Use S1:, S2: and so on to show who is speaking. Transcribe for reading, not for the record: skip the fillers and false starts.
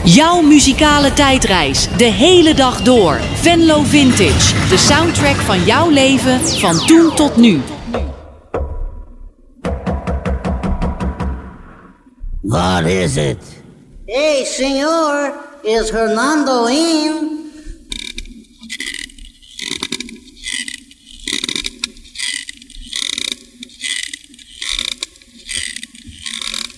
S1: Jouw muzikale tijdreis, de hele dag door. Venlo Vintage, de soundtrack van jouw leven, van toen tot nu.
S2: What is it?
S3: Hey, senor, is Hernando in?